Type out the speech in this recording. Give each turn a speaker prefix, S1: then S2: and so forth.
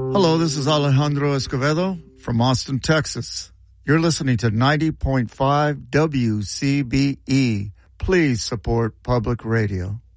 S1: Hello, this is Alejandro Escovedo from Austin, Texas. You're listening to 90.5 WCBE. Please support public radio.